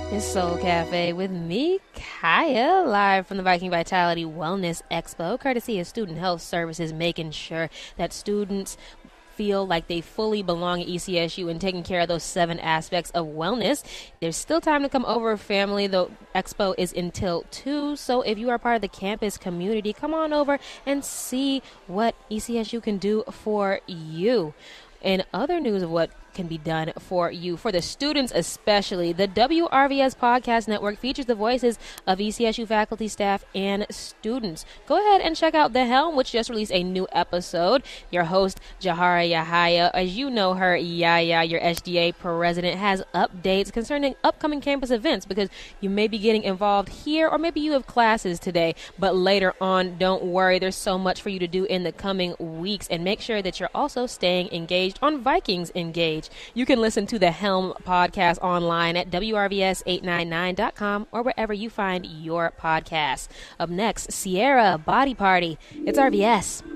It's Soul Cafe with me, Kaya, live from the Viking Vitality Wellness Expo, courtesy of Student Health Services, making sure that students feel like they fully belong at ECSU and taking care of those 7 aspects of wellness. There's still time to come over, family. The expo is until 2, so if you are part of the campus community, come on over and see what ECSU can do for you. In other news of what can be done for you, for the students especially, the WRVS Podcast Network features the voices of ECSU faculty, staff, and students. Go ahead and check out The Helm, which just released a new episode. Your host, Jahara Yahaya, as you know her, Yaya, your SDA president, has updates concerning upcoming campus events, because you may be getting involved here, or maybe you have classes today, but later on, don't worry, there's so much for you to do in the coming weeks, and make sure that you're also staying engaged on Vikings Engage. You can listen to the Helm podcast online at WRVS899.com or wherever you find your podcasts. Up next, Sierra Body Party. It's RVS.